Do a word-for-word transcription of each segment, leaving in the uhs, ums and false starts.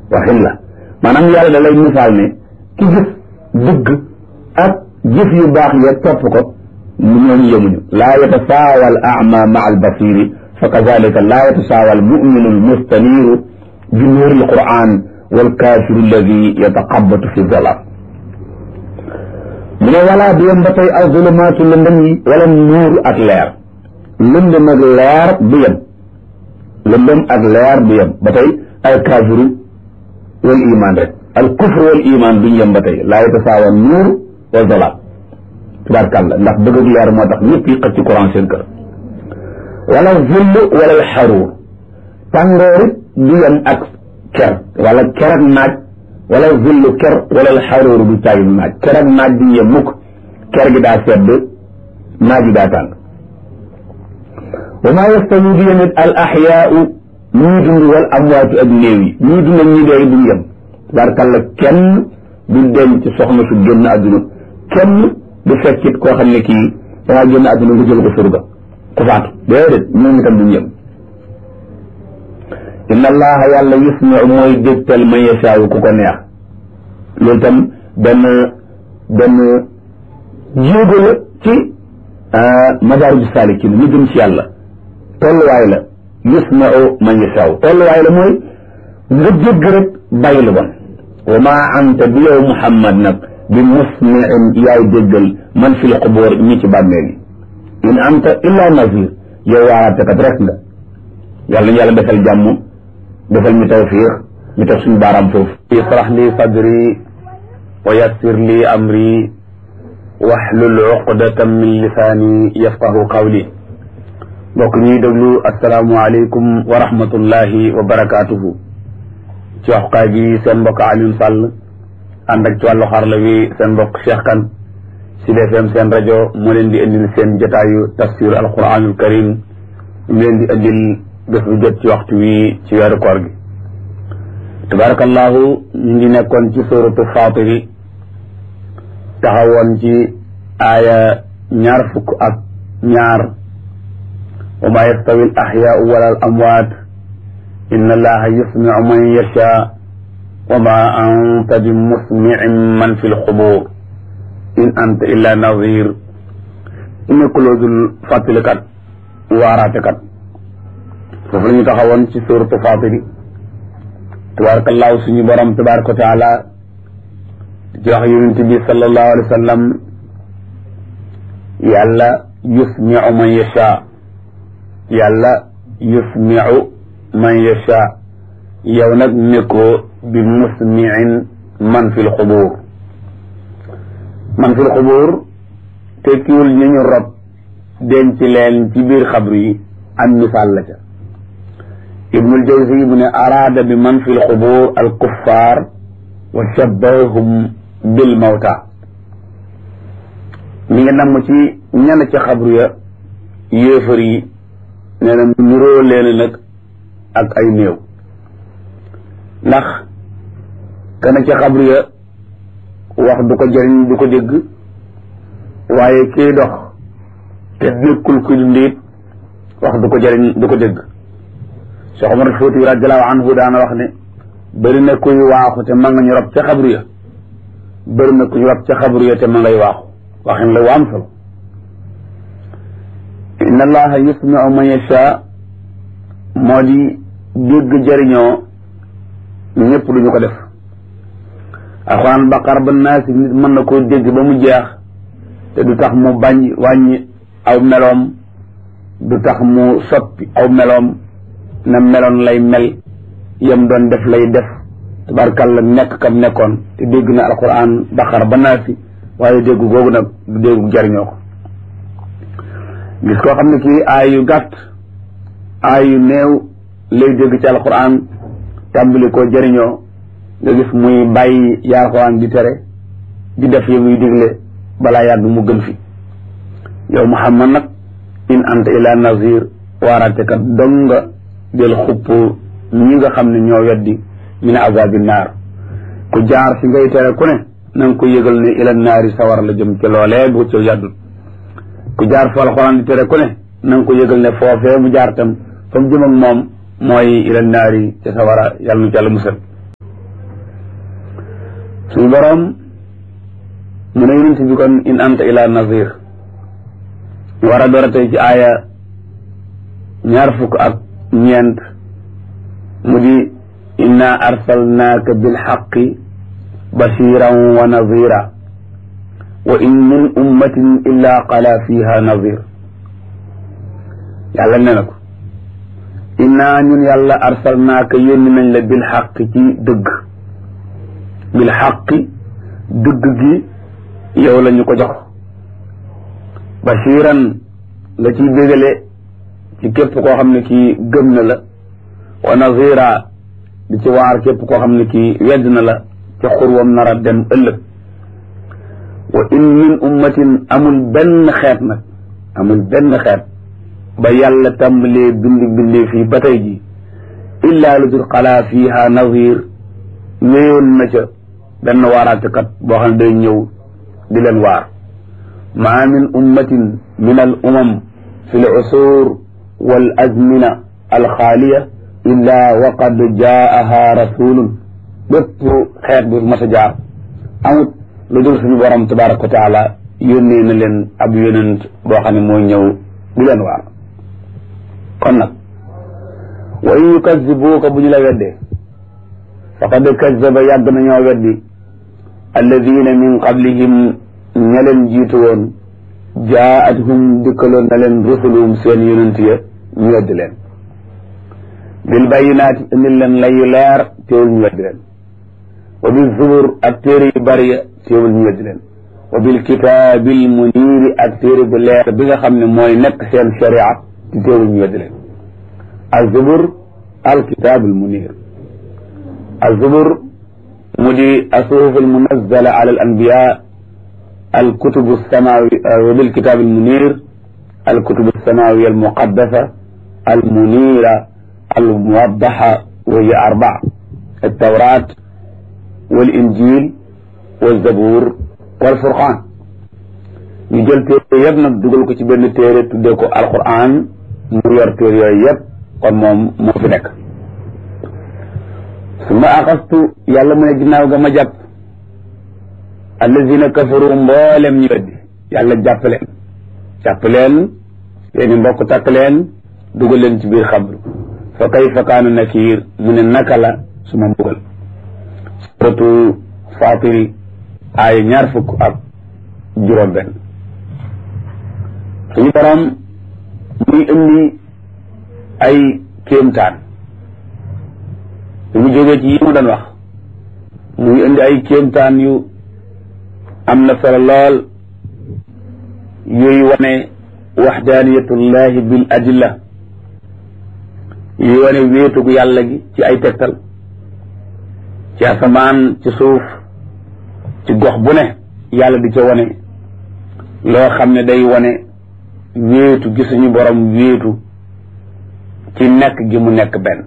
waxin la maanaam yàlla da lay misaal ne ki gis dëgg ak jëf yu baax ya topp ko mu ñooñu yemuñu laa yatasaawa al ama maa al basiri fa kazalika laa yatasaawa al muminu al mustaniru bi nuuri al quran wal kaafiru alladi yataqabatu fi zalaam mu ne walaa du yem ba tey al zulumaatu lëndëm yi wala nuuru ak leer lëndëm ak leer du yem lëndëm ak leer du yem ba tey al kaafiru wal iman rek al kufru wal iman duñ yem ba tey laa yatasaawa nuur wa zalaam tubaarkàlla ndax bëgg ak leer moo tax ñëpp yi xëcc ci courant seen kër wala zull wala al xaruur tàngoorit du yem ak ker wala ker ak naaj wala zullu ker wala al xaruur du tàyyi naaj ker ak naaj duñ yem mukk ker gi daa sedd naaj gi daa tàng wa maa yastawi du yemit al axyaau ñii dund wal amwaatu ak néew yi ñii dund ak ñi dee duñ yem tubaarkàlla kenn du denc soxna su génn àdduna kenn du fekkit koo xam ne kii dangaa génn àdduna nga jël ko surga ku faatu déedéet ñoom itam duñ yem inna allaha yàlla yusmiu mooy dégtal man yashaawu ku ko neex loolu tam benn benn jéego la ci madaariju saalikiin ñu jëm ci yàlla tolluwaay la yusmiu man yashaawu tolluwaay la mooy nga dégg rek bàyyi lu bon wa maa anta bi yow Muhammad nag bi musmiin yaay déggal man fil qubuur ñi ci bàmmeel yi in anta illa nazir yow waaraatekat rek nga yàlla ñu yàlla defal jàmm defal ñu tawfiix ñu teg suñu baaraam foofu israh li sadri wa yassir li amri wahlul uqdatan min lisaani yafqahu qawli mbokk ñuy déglu asalaamu aleykum wa rahmatullahi wa barakaatuhu ci waxukaay gi seen mbokk Alioune Sall ànd ak ci wàllu xarala wi seen mbokk Cheikh Kane Sud F M seen rajo moo leen di indil seen jotaayu tafsir alquranul karim mu leen di indil bés bu jot ci waxtu wi ci weeru koor gi tabarakallahu ñu ngi nekkoon ci suratu Faatiri taxawoon ci aaya ñaar fukk ak ñaar wa maa yastawi al axyaau wala al amwaat inna allaha yusmiu man yasha wa ma anta bi musmiin man fi lxubuur in anta illa nazir nekkuloo dul fàttalikat waaraatekat foofu la ñu taxawoon ci suuratu Faatiri tabarakallahu suñu borom tabaraka wa taala di wax yonent bi sallallahu alayhi wa sallam yàlla yusmiu man yasha yàlla yusmiu man yasha yow nag nekkoo bi musmiin man fil xubuur man fil xubuur tekkiwul ñu ñu rob denc leen ci biir xabru yi am misaal la ca ibnul jawzi mu ne araada bi man fil xubuur al kuffaar wa shabbahum bil mawta mi ngi namm ci ñenn ca xabru ya yéefar yi nee na nuroo leen nag ak ay néew ndax kana ca xabru ya wax du ko jëriñ du ko dégg waaye kii dox te nekkul ku ndiit wax du ko jëriñ du ko dégg Cheikh Omar Fouti radiallahu anhu daana wax ne bëri na kuy waaxu te ma nga ñu rob ca xabru ya bëri na ku ñu rob ca xabru ya te ma ngay waaxu waxin la wu am solo inna allaha yusmiu man yasha moo di dégg jëriñoo ñëpp duñu ko def alxuraan baqara ba naasi nit mën na koo dégg ba mu jeex te du tax mu bañ wàññi aw meloom du tax mu soppi aw meloom na meloon lay mel yam doon def lay def tabarkàlla nekk kam nekkoon te dégg na alxuraan baqara ba naasi waaye dégg googu nag du déggu jariñoo ko gis koo xam ne kii aay yu gàtt aay yu néew lay dégg ci alxuraan tàmbali koo jëriñoo nga gis muy bàyyi yaa alxuraan di tere di def yi muy digle balaa yàgg mu gën fi yow Muhammad nag in anta illa nazir waaraatekat dong nga del xupp ñi nga xam ne ñoo weddi min azabi naar ku jaar fi ngay tere ku ne na nga ko yëgal ne ila naari sawar la jëm ci loolee bu ci yàddut ku jaar fa alxuraan di tere ku ne na nga ko yëgal ne foofee mu jaar tam fa mu jëm ak moom mooy ila naari ci sawara yàlla nu ci yàlla musal suñu borom mu ne yonent bi kon in anta ila nazir ñu war a door a tey ci aaya ñaar fukk ak ñeent mu di inna arsalnaaka bilxaqi bashiran wa nazira wa in min ummatin illa qala fiha nazir yàlla ne na ko inna ñun yàlla arsalnaaka yónni nañ la bilxaqi ci dëgg bilxaqi dëgg gi yow la ñu ko jox bashiran nga ciy bégale ci képp koo xam ne kii gëm na la wa nazira di ci waar képp koo xam ne kii wedd na la ca xurwam nar a dem ëllëg wa in min ummatin amul benn xeet nag amul benn xeet ba yàlla tàmbalee bindi bindee fii ba tey ji illaa lu dul xalaa fiiha nazir ñëyoon na ca benn waaraatekat boo xam ne day ñëw di leen waar maa min ummatin min al umam fi l usur wal azmina alxaaliya illa waqad jaaha rasulun bépp xeet bu mas a jaar amut lu dul suñu borom tabaraka wa taala yónnee na leen ab yonent boo xam ne mooy ñëw di leen waar kon nag wa in yukazibuuka bu ñu la weddee faqad kazaba yàgg nañoo weddi alladina min qablihim ña leen jiitu woon jaa'athum dikkaloon na leen rusuluhum seen yonent ya ñu weddi leen bil bayyinaati indil leen layu leer teewul ñu weddi leen wa bil zubur ak téere yu bari ya teewul ñu weddi leen wa bil kitaabil muniiri ak téere bu leer bi nga xam ne mooy nekk seen sharia ci teewul ñu weddi leen az-zubur al kitaabul muniir az-zubur mu di as-suhuf al munazzala ala al anbiya al kutubu samawi wa bil kitaabil muniir al kutubu samawi al muqaddasa al muniira al muwaddaha wa hiya arbaa at-tawraat wal injiil wal zabuur wal furqaan ñu jël téere yëpp nag dugal ko ci benn téere tuddee ko alquran mu yor téere yooyu yëpp kon moom moo fi nekk summa axastu yàlla mu ne ginnaaw ga ma jàpp allazina kafaru mboolem ñu weddi yàlla jàpp leen jàpp leen seeni mbokk takk leen dugal leen ci biir xabru fa kayfa kaana nakiir mu ne naka la suma mbugal suratu Faatiri aaya ñaar fukk ak juróom benn suñu borom muy indi ay kéemtaan su mu jógee ci yi mu doon wax muy indi ay kéemtaan yu am na solo lool yooyu wane waxdaaniyatullahi bil adilla yooyu wane wéetugu yàlla gi ci ay tegtal ci asamaan ci suuf ci gox bu ne yàlla di ca wane loo xam ne day wane wéetu gi suñu borom wéetu ci nekk gi mu nekk benn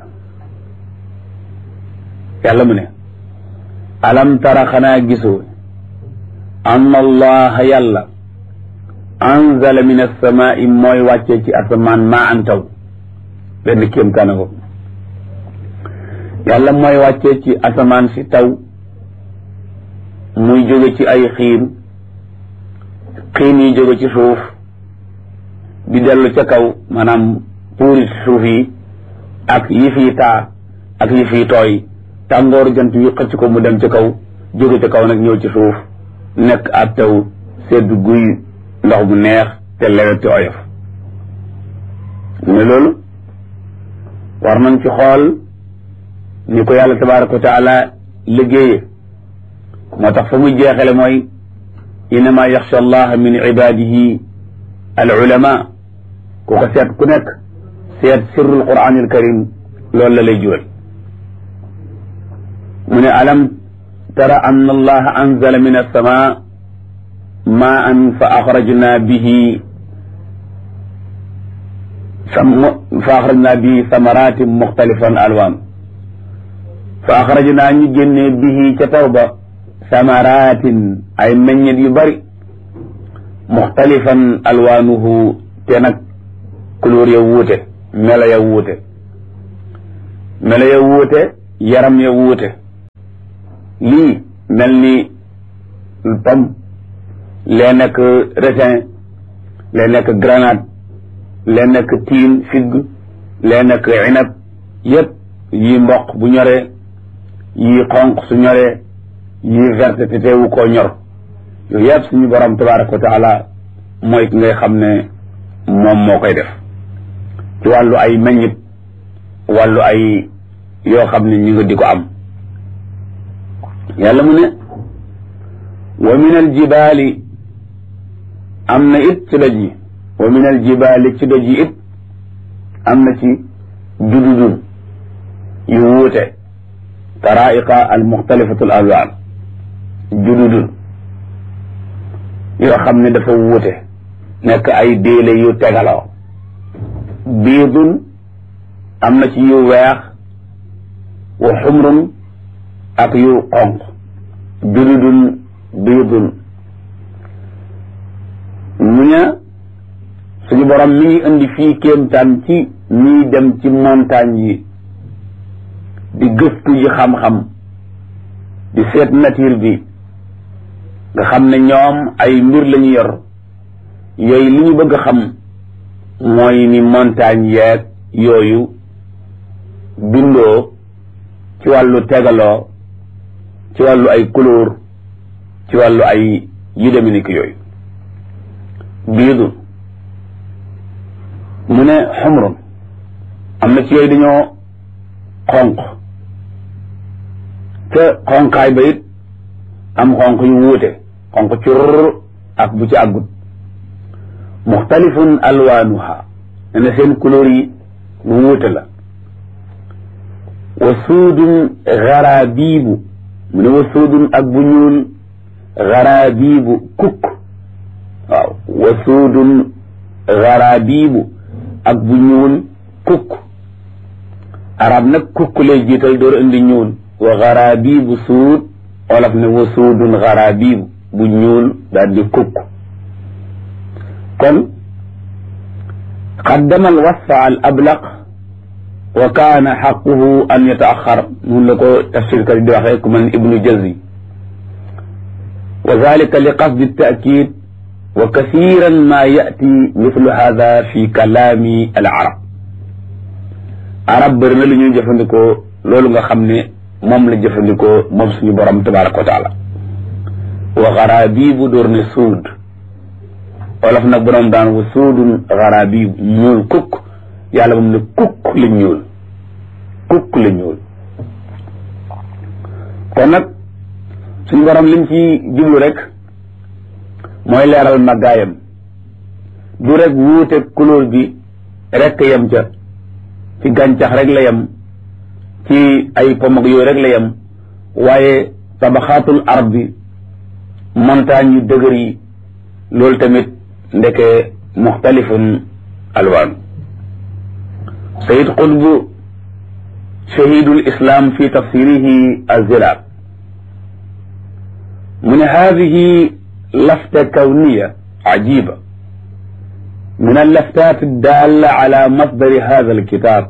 yàlla mu ne alam tara xanaa gisoo anna allaha yàlla anzala min alsamaai mooy wàccee ci asamaan maa an taw benn kéemtaan ko yàlla mooy wàccee ci asamaan si taw muy jóge ci ay xiin xiin yi jóge ci suuf di dellu ca kaw maanaam puuri suuf yi ak yi fii taa ak yi fii tooy tàngooru jant wi xëcc ko mu dem ca kaw jóge ca kaw nag ñëw ci suuf nekk ab taw sedd guy ndox bu neex te lewet te oyof ne loolu war nañ ci xool ni ko yàlla tabaraka wa taala liggéeye moo tax fa muy jeexale mooy innama yaxsha allaha min ibadihi al ulama ku ko seet ku nekk seet sirrul quranil karim loolu la lay jural mu ne alam tara anna allaha anzala min alsama maan fa axrajna bihi fa axrajna bihi samaratin muxtalifan alwaan fa axrajna ñu génnee bihi ca taw ba samaratin ay meññet yu bari muxtalifan alwaanuhu te nag couleur ya wuute melo ya wuute melo ya wuute yaram ya wuute lii mel ni pomme, lee nekk raisin, lee nekk grenade, lee nekk tiin figue, lee nekk inab, yépp yi mboq bu ñoree, yi xonq su ñoree, yi verte te teewu koo ñor, yooyu yépp suñu borom tabaraka wa taala mooy ki ngay xam ne moom moo koy def ci wàllu ay meññit, wàllu ay yoo xam ne ñu nga di ko am. yàlla mu ne wa min al jibaali am na it ci doj yi, wa min al jibaali ci doj yi it am na ci jududun yu wuute, taraiqa al muxtalifatu al alwaan, jududun yoo xam ne dafa wuute nekk ay déele yu tegaloo. biidun am na ci yu weex, wa xumrun ak yu xonq, jududun biidun. mu ne suñu borom mi ngi indi fii kéemtaan ci ñiy dem ci montagne yi di gëstu ji xam-xam, di seet nature bi, nga xam ne ñoom ay mbir lañu yor yooyu li ñu bëgg a xam mooy ni montagne yeeg yooyu bindoo ci wàllu tegaloo, ci wàllu ay couleur, ci wàllu ay yu deme ni ki yooyu. biidu mu ne xumrun am na ci yooyu dañoo xonq, te xonqaay ba it am xonq yu wuute, xonq cur ak bu ci àggut. muxtalifun alwaanuha ne na seen couleur yi lu wuute la. wa suudun garaabiibu mu ne wa suudun ak bu ñuul, garaabiibu kukk, waaw wa suudun garaabiibu ak bu ñuul kukk. arab nag kukk lay jiital door indi ñuul, wa garaabiibu suud, wolof ne wa suudun garaabiibu bu ñuul daal di kukk. kon qaddama alwasfa al ablaq wa kaana xaquhu an yataaxar, mun la ko tafsirkat di waxee ku mel ni ibnu jazi. wa dalika li qasdi taakid wa kasiran ma yati mithlu hada fi kalaami al arab. arab bëri na lu ñuy jëfandikoo loolu nga xam ne moom la jëfandikoo moom suñu borom tabaraka wa taala. wa garaabiibu door ne suud, wolof nag borom daan wa suudun garaabiibu ñuul kukk, yàlla moom ne kukk la ñuul, kukk la ñuul. kon nag suñu borom lim ci jublu rek mooy leeral màggaayam, du rek wuute couleur bi rek yem ca, ci gàncax rek la yem, ci ay pomag yooyu rek la yem, waaye tabaxaatul ard bi, montagne yu dëgër yi, loolu tamit ndeke muxtalifun alwaan. sayid qutb shahidul islam fi tafsirihi alzilaal mu ne hadihi lafta kawniya ajiba min allaftat addalla ala masdari hada alkitab.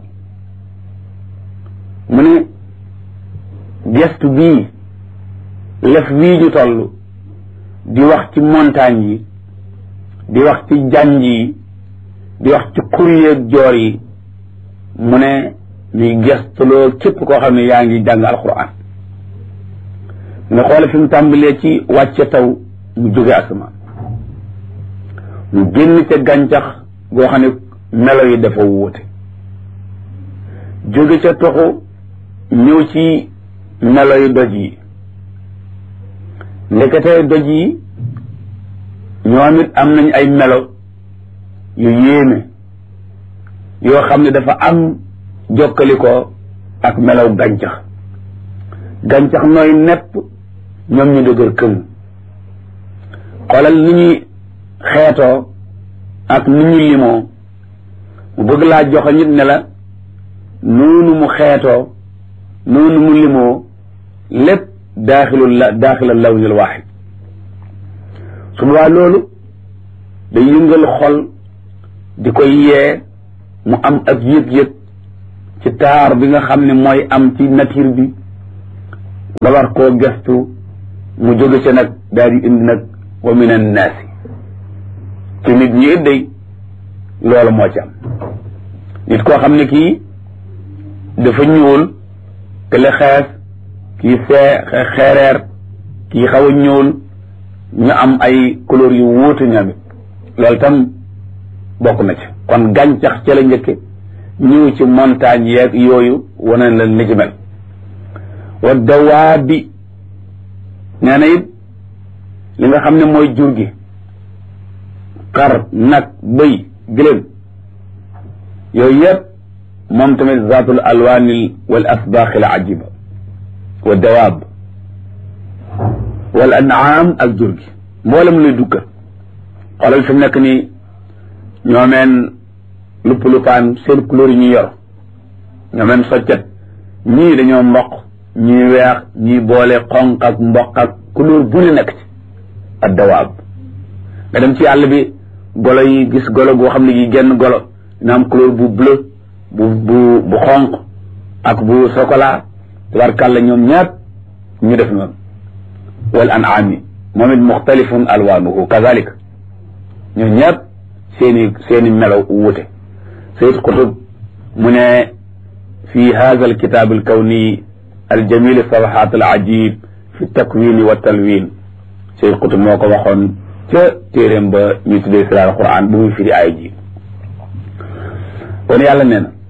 mu ne gestu bii, lef wii ñu toll di wax ci montagne yi, di wax ci janj yi, di wax ci kuryeeg joor yi, mu ne mi gestuloo képp koo xam ne yaa ngi jàng alquran. nga xoole fi mu tàmbalee ci wàcce taw mu jóge asamaan, mu génn ca gàncax goo xam ne melo yi dafa wuute, jóge ca toxu ñëw ci melo yi doj yi. ndekete doj yi ñoom it am nañ ay melo yu yéeme yoo xam ne dafa am jokkalikoo ak melow gàncax. gàncax nooy nepp, ñoom ñu dëgër këng. xoolal ni ñuy xeetoo ak ni ñu limoo, mu bëgg laa joxe nit ne la noonu mu xeetoo, noonu mu limoo, lépp daaxilul la daaxilal lawnil waaxid. su boobaa loolu day yëngal xol, di koy yee mu am ak yëg-yëg ci taar bi nga xam ne mooy am ci nature bi, nga war koo gestu mu jóge ca nag daal di indi nag wa min annaasi ci nit ñi it day loolu moo ci am nit koo xam ne kii dafa ñuul te la xees kii see xeereer kii xaw a ñuul ñu am ay couleur yu wuute ñoom it loolu tam bokk na ci kon gàncax ca la njëkke ñëw ci montagne yeeg yooyu wane la ni ci mel wa dawaabi nee na it li nga xam ne mooy jur gi xar nag bëy gëléem yooyu yëpp moom tamit zaatul alwaanil wal asbaax al ajiba wa dawaab wal an'aam ak jur gi mboolem luy dukka xoolal fi mu nekk nii ñoomeen lupp luppaan seen couleur yi ñu yor ñoomeen soccet ñii dañoo mboq ñii weex ñii boole xonq ak mboq ak couleur bu ne nekk ci ak dawaab nga dem ci àll bi golo yi gis golo goo xam ne gi genn golo dina am couleur bu bleu bu bu bu xonq ak bu chocolat tabarkàlla ñoom ñaar ñu def noonu wal an'aami moom it muxtalifun alwaanuhu kazalik ñoom ñaar seeni seeni melo wuute Sayyid Qutb mu ne fi hadha alkitab alkawni aljamil safahat alajib fi takwin wa talwin Sayyid Qutb moo ko waxoon ca téeréem ba ñu tuddee sira alquran bu muy firi aay ji kon yàlla nee na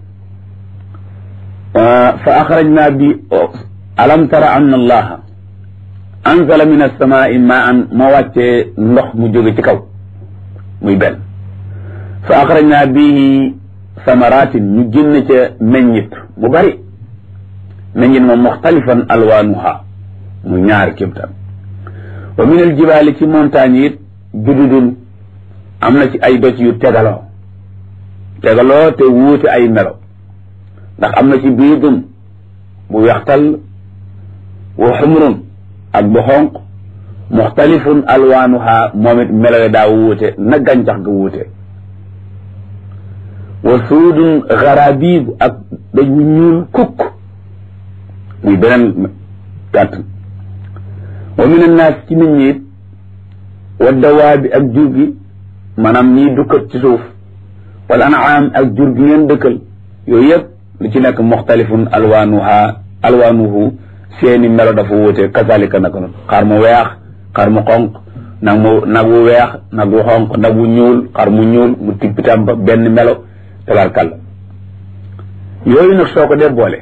fa axrajna bi alam tara anna allaha anzala min alsamai maan moo wàccee ndox mu jóge ci kaw muy benn fa axrajna bihi samaratin ñu génn ca meññit mu bari meññit moom muxtalifan alwaanuha mu ñaari kéemtaan wa min aljibaali ci montagne it jududun am na ci ay doj yu tegaloo tegaloo te wuute ay melo ndax am na ci biidun bu wextal wa xumrun ak bu xonq muxtalifun alwaanuha moom it melo yi daa wuute na gàncax ga wuute wa suudun garabiib ak daj wu ñuul kukk muy beneen gàtt wa min annaas ci nit ñi it wa dawaabi ak jur gi maanaam ñiy dukkat ci suuf wal anaam ak jur gi ngeen dëkkal yooyu yëpp lu ci nekk muxtalifun alwaanuha alwaanuhu seeni melo dafa wuute kazalika naka noonu xar mu weex xar mu xonq nag mu nag wu weex nag wu xonq nag wu ñuul xar mu ñuul mu tippitam ba benn melo tabarkalla yooyu nag soo ko dee boole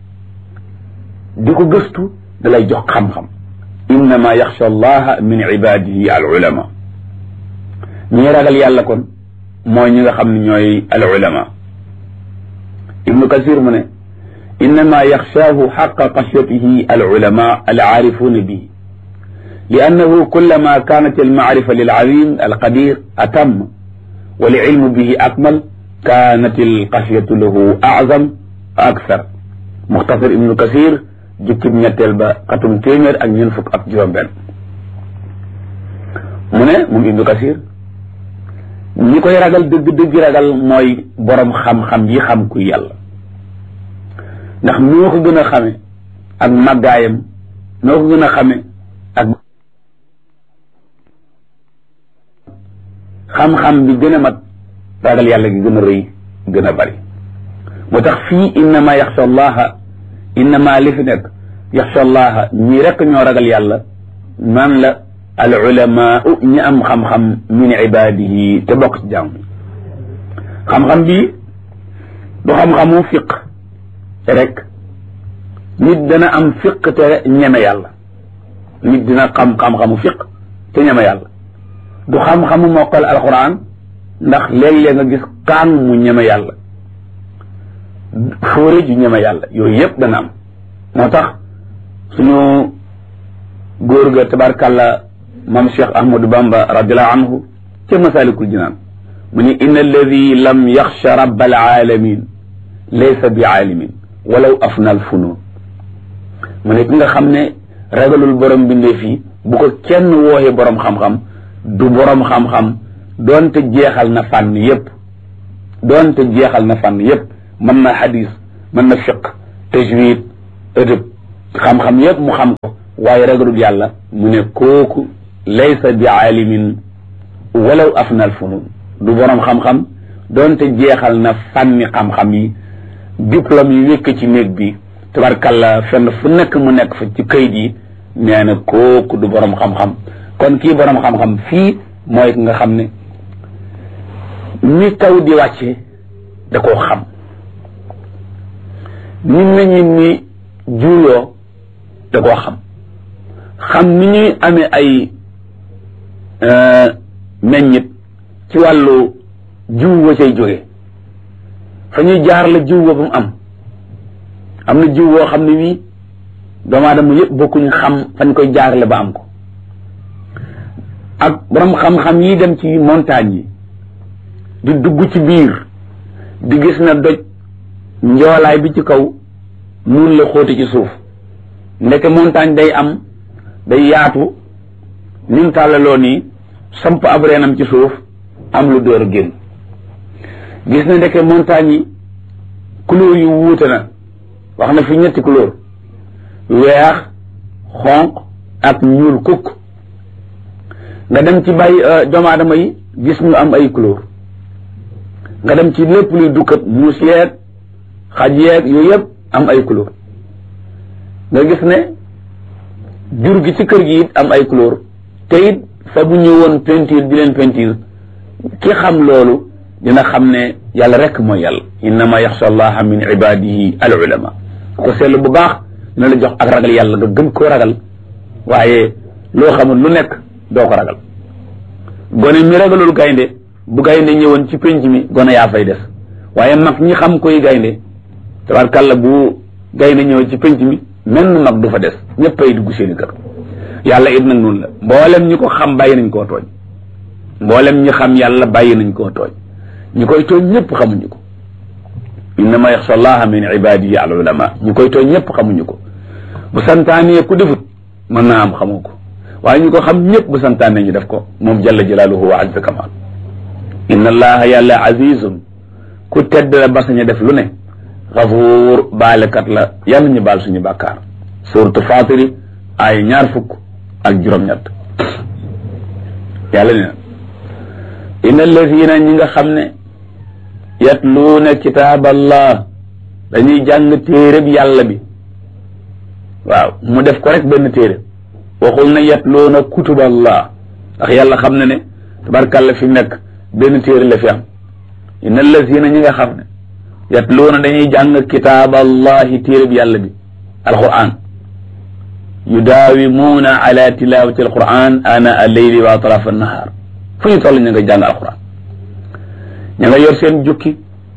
di ko gëstu da lay jox xam-xam innama yaxsha allaha min ibadihi al ulama ñi ragal yàlla kon mooy ñi nga xam ne ñooy al ulama ibnu kasir mu ne innama yaxshaahu xaqa xashyatihi al ulama al aarifuuna bihi li annahu kullama kaanat al maarifa lil azim al qadir atam wa li ilmu bihi akmal kaanat al xashyatu lahu azam wa akthar muxtasar ibnu kasir jukkib ñetteel ba xatum téeméer ak ñeent fukk ak juróom benn mu ne moom ibnu kasir ñi koy ragal dëgg dëgg ragal mooy borom xam-xam yi xam ku yàlla ndax noo ko gën a xame ak màggaayam noo ko gën a xame ak xam-xam bi gën a mat ragal yàlla gi gën a rëy gën a bari moo tax fii innama yaxsha allaha innama li fi nekk yaxsha allaha ñi rekk ñoo ragal yàlla man la al ulama ñi am xam-xam min ibadihi te bokk ci jàmm xam-xam bi du xam-xamu fiq rek nit dana am fiq te ñeme yàlla nit dina xam xam-xamu fiq te ñeme yàlla du xam-xamu mokkal alquran ndax léeg-léeg nga gis kaan mu ñeme yàlla fóore ju ñeme yàlla yooyu yëpp dana am moo tax suñu góor ga tabarkàlla mam Cheikh Ahmadou Bamba radiallahu anhu ca masalikul jinaan mu ni inna alladi lam yaxsha rabb alalamin laysa bi aalimin walaw afna al funun mu ne ki nga xam ne ragalul borom bindee fii bu ko kenn wooxee borom xam-xam du borom xam-xam doonte jeexal na fànn yépp doonte jeexal na fànn yépp mën na hadis mën na fiq tajwid ëdëb xam-xam yépp mu xam ko waaye ragalul yàlla mu ne kooku laysa bi aalimin walaw afnal funun du boroom xam-xam doonte jeexal na fànni xam-xam yi diplôme yi wékk ci néeg bi tabarkalla fenn fu nekk mu nekk fa ci kayit yi nee na kooku du boroom xam-xam kon kii boroom xam-xam fii mooy nga xam ne ni taw di wàcce da koo xam ni meññit ni juuyoo da koo xam xam ni ñuy amee ay meññit ci wàllu jiw wa cay jóge fa ñuy jaar la jiw wa ba mu am am na jiw woo xam ne wii doomu aadama yëpp bokkuñu xam fañ koy jaarale ba am ko ak borom xam-xam yi dem ci montagne yi di dugg ci biir di gis na doj njoolaay bi ci kaw nun la xóoti ci suuf ndeke montagne day am day yaatu nim tàllaloo nii samp ab reenam ci suuf am lu door a génn gis na ndeke montagne yi couleur yu wuute na wax na fi ñetti couleur weex xonq ak ñuul kukk nga dem ci bàyyi doomu aadama yi gis ñu am ay couleur nga dem ci lépp luy dukkat muus yeeg xaj yeeg yooyu yëpp am ay couleur nga gis ne jur gi ci kër gi it am ay couleur te it fa bu ñëwoon peinture di leen peinture ki xam loolu dina xam ne yàlla rek mooy yàlla innama yaxsha allaha min ibadihi al ulama ko seetlu bu baax dina la jox ak ragal yàlla nga gën koo ragal waaye loo xamul lu nekk doo ko ragal gone mi ragalul gaynde bu gaynde ñëwoon ci penc mi gone yaa fay des waaye mag ñi xam koy gaynde tabarkàlla bu gaynde ñëw ci penc mi menn mag du fa des ñëppay dugg seeni kër yàlla it nag noonu la mboolem ñi ko xam bàyyi nañ koo tooñ mboolem ñi xam yàlla bàyyi nañ koo tooñ ñi koy tooñ ñëpp xamuñu ko innama yaxsha allaha min ibadihi al ulama ñi koy tooñ ñëpp xamuñu ko bu santaanee ku defut mën naa am xamoo ko waaye ñu ko xam ñëpp bu santaanee ñu def ko moom jalla jalaaluhu wa azza kamal inna allaha yàlla azizun ku tedd la ba sañ a def lu ne gafuur baalekat la yàlla ñu baal suñu bàkkaar suratu fatiri ay ñaar fukk ak juróom-ñett yàlla ne inna allazina ñi nga xam ne yatluuna kitaaballah dañuy jàng téere bi yàlla bi waaw mu def ko rek benn téere waxul na yatluuna kutuballah ndax yàlla xam ne ne tabarkàlla fi nekk benn téere la fi am inna allazina ñi nga xam ne yatluuna dañuy jàng kitaaballahi téere bi yàlla bi alquran yudaawimuuna ala tilawati alquran ana alleyli wa atraf annahaar fu ñu toll ñu nga jàng alquran ña nga yor seen jukki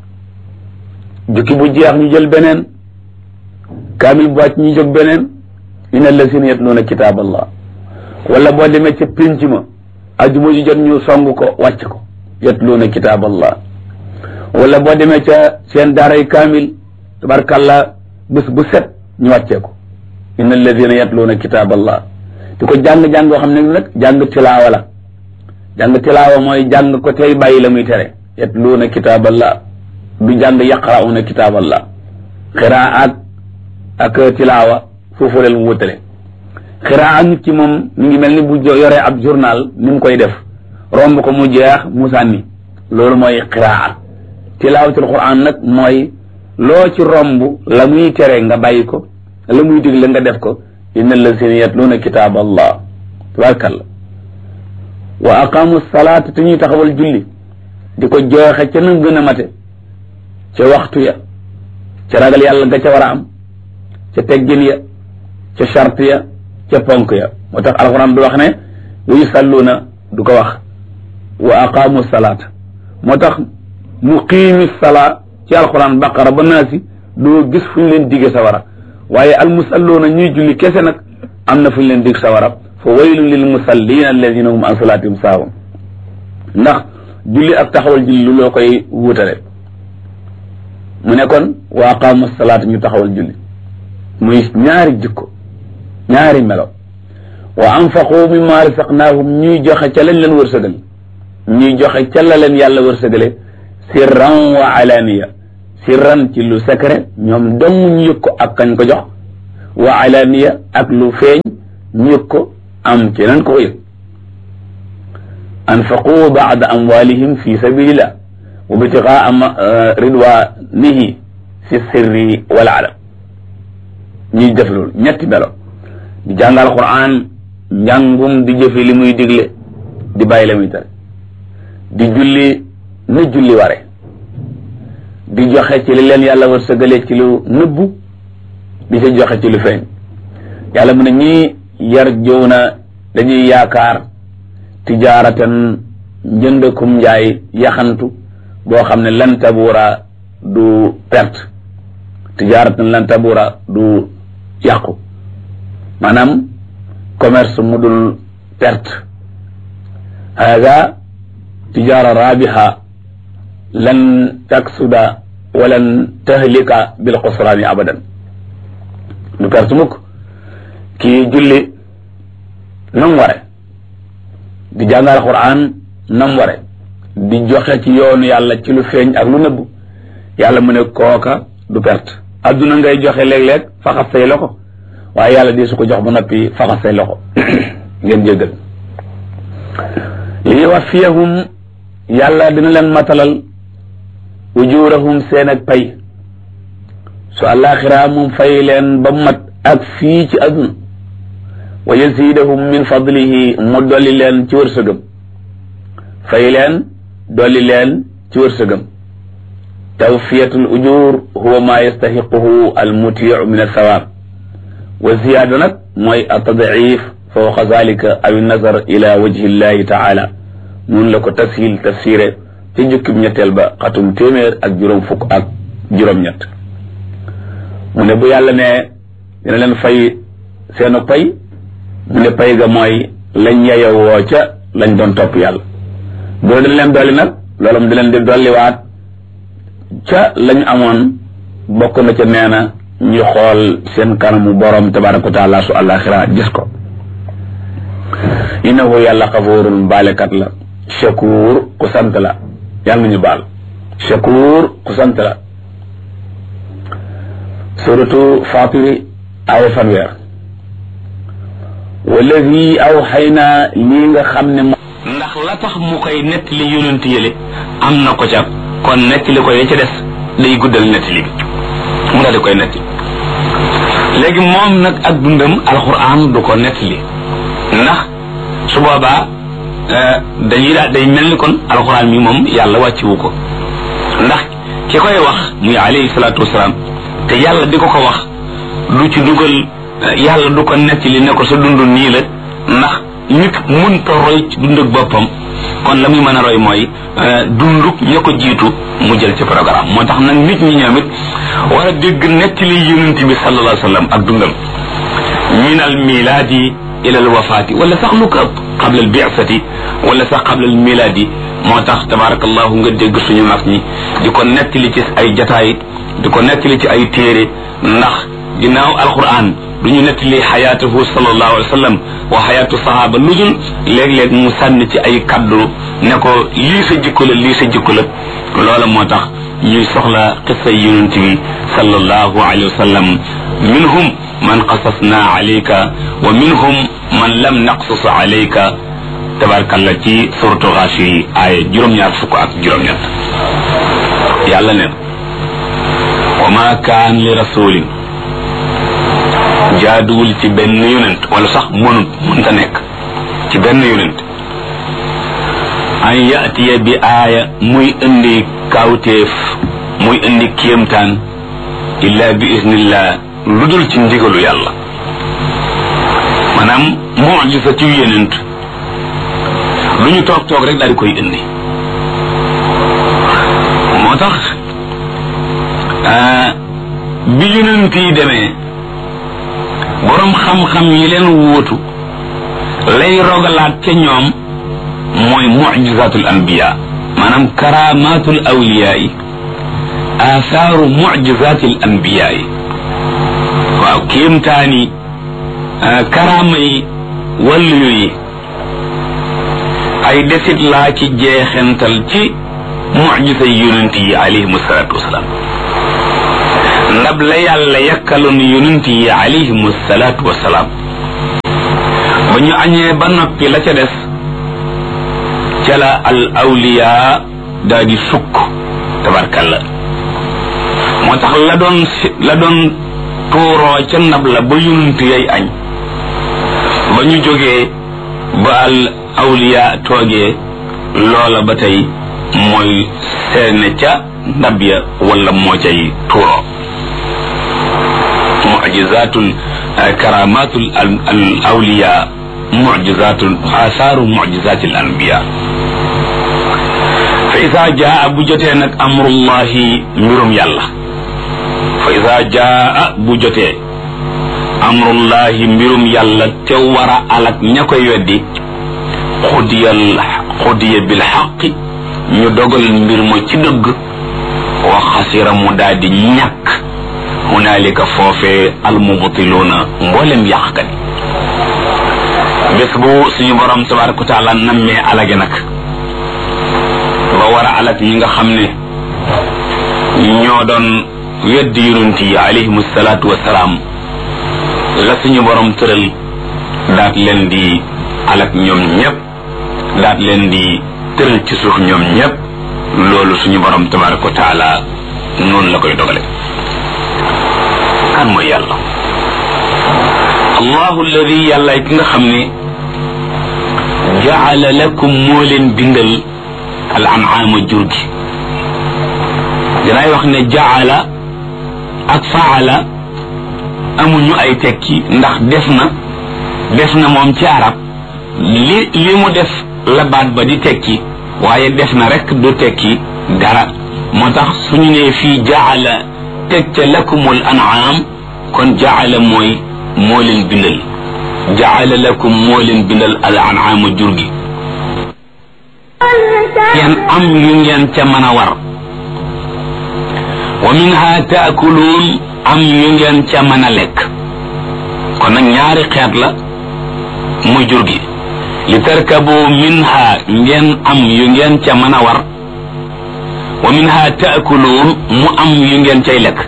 jukki bu jeex ñu jël beneen kaamil bu wàcc ñu jóg beneen inna allazina yatluuna kitaaballah wala boo demee ca pénc ma ajuma ji jot ñu song ko wàcc ko yatluuna kitaaballah wala boo demee ca seen daaray kaamil tabarkàlla bés bu set ñu wàccee ko inna alladina yatluuna kitaaballah di ko jàng-jàng yoo xam ne nag jàng tilaawa la jàng tilaawa mooy jàng ko tey bàyyi la muy tere yatluuna kitaaballah du jàng yaqrauna kitaaballah xiraat ak tilaawa foofu leen mu wutale xiraat nit ki moom mi ngi mel ni bu yoree ab journal ni mu koy def romb ko mu jeex mu sànni loolu mooy xiraat tilaawatul quran nag mooy loo ci romb la muy tere nga bàyyi ko la muy digle nga def ko inna allazina yatluuna kitaab allah tabaarakallah wa aqaamu salaata te ñuy taxawal julli di ko joxe ca na gën a mate ca waxtu ya ca ragal yàlla nga ca war a am ca teggin ya ca charte ya ca ponk ya moo tax alquran du wax ne wa yusalluuna du ko wax wa aqaamu salaata moo tax muqiimi salaa ci alquran baqara ba naasi doo gis fu ñu leen digge sawara waaye almusalluuna ñuy julli kese nag am na fu ñu leen dig sawara fa waylun lil musallina alladina hum an salaatihim saahun ndax julli ak taxawal julli lu loo koy wutale mu ne kon wa aqaamu salaata ñu taxawal julli muy ñaari jikko ñaari melo wa anfaqu mimma rasaqnaahum ñuy joxe ca lañ leen wërsëgal ñuy joxe ca la leen yàlla wërsëgale sirran wa alaniya sirran ci lu secret ñoom dong ñu yëg ko ak kañ ko jox wa alaniya ak lu feeñ ñu yëg ko am keneen ko yëg anfaqu ba'da amwalihim fi sabilillah wa bitigaa ridwanihi fi sirri wal alam ñuy def loolu ñetti melo di jàngal Qur'an njàngum di jëfe li muy digle di bàyyi la muy tere di julli ni julli ware di joxe ci li leen yàlla wërsëgalee ci lu nëbbu di ca joxe ci lu feeñ yàlla mu ne ñii yarjuuna dañuy yaakaar tijaaratan njëndakum njaay yaxantu boo xam ne lan tabuura du perte tijaaratan lan tabuura du yàqu maanaam commerce mu dul perte hada tijaara rabiha lan taksuda walan tahlika bil xusraani abadan du perte mukk kii julli nam ware di jàngal Qur'an nam ware di joxe ci yoonu yàlla ci lu feeñ ak lu nëbbu yàlla mu ne kooka du perte adduna ngay joxe léeg-léeg faxas say loxo waaye yàlla di su ko jox ba noppi faxas say loxo ngeen jéggal li yuwaffiyahum yàlla dina leen matalal ujurahum seen ak pay su àllaaxira moom fay leen ba mat ak fii ci adduna wa yazidahum min fadlihi mu dolli leen ci wërsëgam fay leen dolli leen ci wërsëgam tawfiyatul ujur huwa ma yastahiquhu al mutiu min althawab wa ziyaada nag mooy atadif fawqa zalika aw nazar ila wajhi llahi taala nun la ko tashil tafsiré ci jukkib ñetteel ba xatum téeméer ak juróom fukk ak juróom-ñett mu ne bu yàlla ne dina leen fay seenu pay mu ne pay ga mooy lañ yeyowoo ca lañ doon topp yàlla bu dina leen dolli nag loolu mu di leen di dolliwaat ca lañ amoon bokk na ca nee na ñu xool seen kanamu borom tabaraka wa taala su àllaaxira gis ko innahu yàlla xafuurun baalekat la shakuur ku sant la yàlla nañu baal shakuur ku sant la suratu Faatiri aaya fanweer wallazi awxaynaa lii nga xam ne ndax la tax mu koy nettali yonent yële am na ko ca kon nettali ko ya ca des day guddal nettali bi mu daal di koy nettali léegi moom nag ak dundam alxuraan du ko nettali ndax su boobaa dañuy daal day mel ni kon alxuraan mi moom yàlla wàcciwu ko ndax ki koy wax muy alayhi salaatu wasalaam te yàlla di ko ko wax du ci dugal yàlla du ko nettali ne ko sa dund nii la ndax nit mënta roy ci dund ak boppam kon la muy mën a roy mooy dunduk ña ko jiitu mu jël ci programme moo tax nag nit ñi ñoom it war a dégg nettali yonent bi sallallahu alayhi wa sallam ak dundam min al milaadi ila al wafaati wala sax lu ko ëpp qabla al bi'sati wala sax qabla al milaadi moo tax tabarakallahu nga dégg suñu mag ñi di ko nettali ci ay jataay di ko nettali ci ay téere ndax ginnaaw alquran du ñu nettali xayaatuhu sallallahu alayhi wa sallam wa xayaatu sahaaba lu dul léeg-léeg mu sànni ci ay kaddu ne ko lii sa jikko la lii sa jikko la loola moo tax ñuy soxla qissa yonent bi sallallahu alayhi wa sallam minhum man qasasna alayka wa minhum man lam naqsus alayka tabarkalla ci suratu Ghaashiyya ay juróom-ñaar fukk ak juróom-ñett yàlla ne wa ma kaan li rasulin jaaduwul ci benn yonent wala sax mënut mënta nekk ci benn yonent an yatiya bi aaya muy indi kawteef muy indi kéemtaan illa bi iznillah lu dul ci ndigalu yàlla maanaam mu'jiza ci yonent lu ñu toog toog rek daal di koy indi moo tax bi yonent yi demee borom xam-xam yi leen wóotu lay rogalaat ca ñoom mooy mu'jizatul anbiya maanaam karamatul awliya yi athaaru mu'jizatil anbiya yi waaw kéemtaani karaama yi wàllu yi ay desit laa ci jeexental ci mu'jiza yonent yi alayhimu salaatu wasalaam ndab la yàlla yakkaloon yonent yi alayhimu salaatu wasalaam ba ñu añee ba noppi la ca des ca la al awliya daa di sukk tabarkalla moo tax la doon la doon tuuroo ca ndab la ba yonent yay añ ba ñu jógee ba al awliya toogee loola ba tey mooy seene ca ndab ya wala moo cay tuuroo mu'jizatun karamatul al awliya mu'jizatun asaaru mu'jizatil anbiya fa isa jaa bu jotee nag amrullahi mbirum yàlla fa isa jaa bu jotee amrullahi mbirum yàlla te war a alak ña koy weddi xudiyal xudiya bil xaqi ñu dogal mbir ma ci dëgg wa xasira mu daal di ñàkk hunaalika foofee almubtiluuna mboolem yàqkat bés bu suñu borom tabaraka wa taala nammee alage nag ba war a alag ñi nga xam ne ñoo doon weddi yonent yi alayhimu salaatu wasalaam la suñu borom tëral daat leen di alag ñoom ñëpp daat leen di tëral ci suuf ñoom ñëpp loolu suñu borom tabaraka wa taala noonu la koy dogale kan mooy yàlla allahu alladi yàlla ki nga xam ne jaala lakum moo leen bindal al an'aama jur gi dinaay wax ne jaala ak faala amuñu ay tekki ndax def na def na moom ci arab li li mu def la baat ba di tekki waaye def na rek du tekki dara moo tax suñu nee fii jaala teg ca lakumul an'aam kon jaala mooy moo leen bindal jaala lakum moo leen bindal al an'aama jur gi ngeen am yu ngeen ca mën a war wa minha taakuluun am yu ngeen ca mën a lekk kon nag ñaari xeet la muy jur gi li tarkabu minha ngeen am yu ngeen ca mën a war wa minha taakuluun mu am yu ngeen cay lekk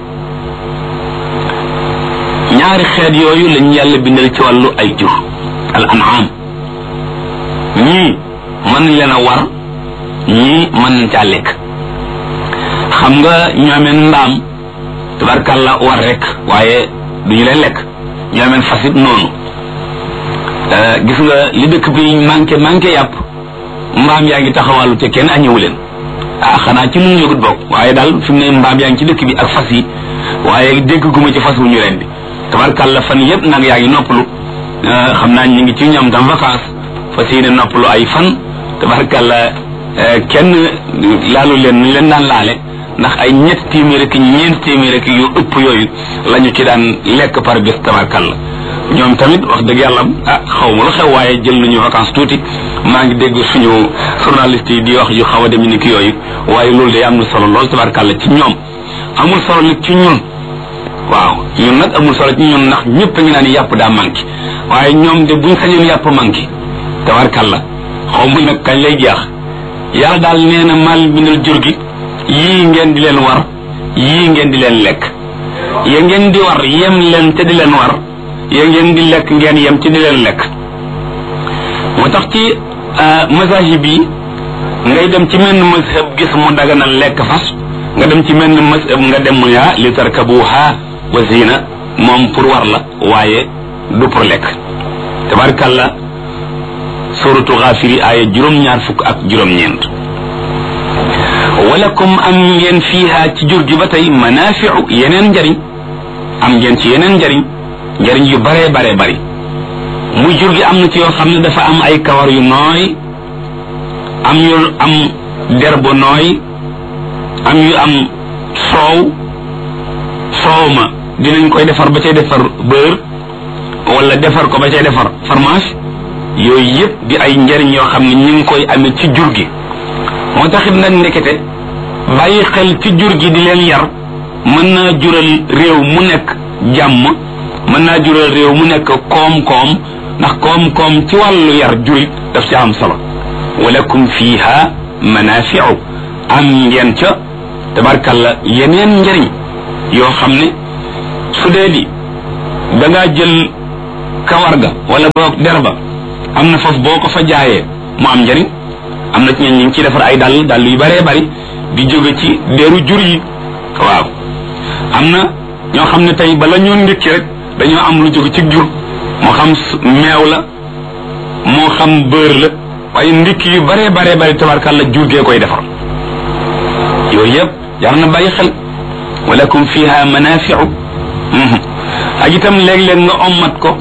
ñaari xeet yooyu lañ yàlla bindal ci wàllu ay jur al an'am ñii mën leen a war ñii mën nañ caa lekk xam nga ñoomeen mbaam tabarkàlla war rek waaye duñu leen lekk ñoomeen fasit noonu gis nga li dëkk bi manqué manqué yàpp mbaam yaa ngi taxawàllu te kenn añëwu leen ah xanaa ci nun yëgut bokk waaye daal fi mu ne mbaam yaa ngi ci dëkk bi ak fas yi waaye dégg guma ci fas wu ñu leen di tabarkàlla fan yëpp nag yaa ngi noppalu xam naa ñu ngi ci ñoom tam vacances fas yéene noppalu ay fan tabarkàlla kenn laalu leen ñu leen daan laale ndax ay ñett téeméer ak ñeent téeméer ak yu ëpp yooyu la ñu ci daan lekk par bés tabarkàlla ñoom tamit wax dëgg yàlla ah xaw ma lu xew waaye jël nañu vacances tuuti maa ngi dégg suñu journaliste yi di wax yu xaw a dem ni ki yooyu waaye loolu day am na solo lool tabarkàlla ci ñoom amul solo nag ci ñun waaw ñun nag amul solo ci ñun ndax ñëpp a ngi naan yàpp daa manqué waaye ñoom de buñ sañoon yàpp manqué tabarkàlla xaw ma nag kañ lay jeex yàlla daal nee na mal bindal jur gi yii ngeen di leen war yii ngeen di leen lekk ya ngeen di war yem leen te di leen war ya ngeen di lekk ngeen yem ci di leen lekk moo tax ci mazahib yi ngay dem ci menn mazhab gis mu daganal lekk fas nga dem ci menn mazhab nga dem mu yaa li tarkabuha wa zina moom pour war la waaye du pour lekk tabarkàlla suratu Gaafiri aaya juróom-ñaar fukk ak juróom-ñeent walakum am ngeen fiiha ci jur gi ba tey manaafiu yeneen njariñ am ngeen ci yeneen njariñ njariñ yu bare bare bari muy jur gi am na ci yoo xam ne dafa am ay kawar yu nooy am yu am der bu nooy am yu am soow soow ma dinañ koy defar ba cay defar beurre wala defar ko ba cay defar fromage yooyu yëpp di ay njariñ yoo xam ne ñu ngi koy amee ci jur gi moo taxit nag ndekete bàyyi xel ci jur gi di leen yar mën naa jural réew mu nekk jàmm mën naa jural réew mu nekk koom-koom ndax koom-koom ci wàllu yar jurit daf ci am solo walakum fiha manafiu am ngeen ca tabarkalla yeneen njariñ yoo xam ne su dee di da ngaa jël kawar ga wala boog der ba am na foofu boo ko fa jaayee mu am njëriñ am na ci ñeen ñi ngi ciy defar ay dàll dàll yu bëree bëri di jóge ci deru jur yi waaw am na ñoo xam ne tey bala ñoo ndékki rek dañoo am lu jóge ci jur moo xam meew la moo xam beurre la waaye ndékki yu bëree bëree bëri tabarkàlla jur gee koy defar yooyu yëpp jar na bàyyi xel walakum fiha manafiu ak itam léeg-léeg nga ommat ko